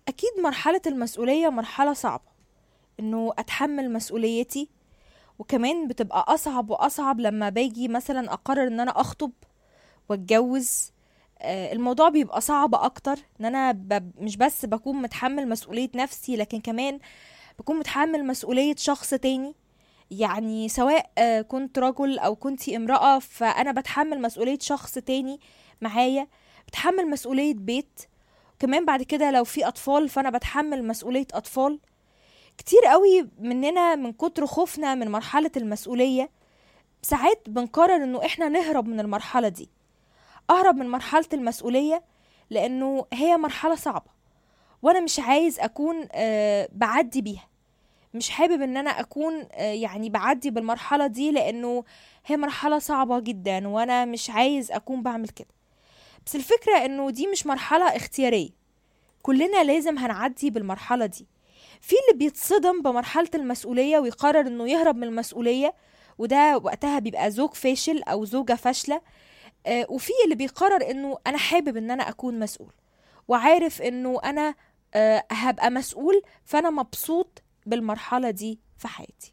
اكيد مرحلة المسؤولية مرحلة صعبة، انه اتحمل مسؤوليتي، وكمان بتبقى اصعب واصعب لما باجي مثلا اقرر ان انا اخطب واتجوز. الموضوع بيبقى صعب اكتر، ان انا مش بس بكون متحمل مسؤولية نفسي، لكن كمان بكون متحمل مسؤولية شخص تاني. يعني سواء كنت رجل او كنتي امرأة، فانا بتحمل مسؤولية شخص تاني معايا، بتحمل مسؤولية بيت. كمان بعد كده لو في اطفال فانا بتحمل مسؤولية اطفال. كتير قوي مننا من كتر خوفنا من مرحلة المسؤولية ساعات بنقرر انه احنا نهرب من المرحلة دي. اهرب من مرحلة المسؤولية لانه هي مرحلة صعبة، وانا مش عايز اكون بعدي بيها. مش حابب ان انا اكون يعني بعدي بالمرحلة دي، لانه هي مرحلة صعبة جدا وانا مش عايز اكون بعمل كده. بس الفكرة انه دي مش مرحلة اختيارية، كلنا لازم هنعدي بالمرحلة دي. في اللي بيتصدم بمرحلة المسؤولية ويقرر انه يهرب من المسؤولية، وده وقتها بيبقى زوج فاشل او زوجة فاشلة. وفي اللي بيقرر انه انا حابب ان انا اكون مسؤول، وعارف انه انا هبقى مسؤول، فانا مبسوط بالمرحلة دي في حياتي.